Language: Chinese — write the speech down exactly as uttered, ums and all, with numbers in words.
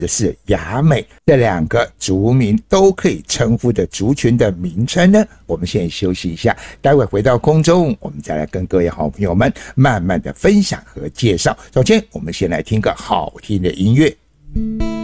者是雅美这两个族民都可以称呼的族群的名称呢？我们先休息一下，待会回到空中，我们再来跟各位好朋友们慢慢的分享和介绍。首先，我们先来听个好听的音乐。